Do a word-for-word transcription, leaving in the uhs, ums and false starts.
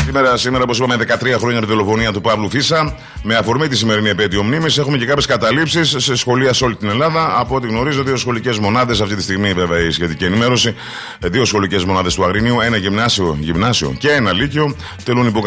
Σήμερα, σήμερα όπως είπαμε, δεκατρία χρόνια από τη δολοφονία του Παύλου Φίσα. Με αφορμή τη σημερινή επέτειο μνήμης, έχουμε και κάποιες καταλήψεις σε σχολεία σε όλη την Ελλάδα. Από ό,τι γνωρίζω, δύο σχολικές μονάδες, αυτή τη στιγμή βέβαια η σχετική ενημέρωση, δύο σχολικές μονάδες του Αγρινίου, ένα γυμνάσιο, γυμνάσιο και ένα λύκειο, τελούν υπό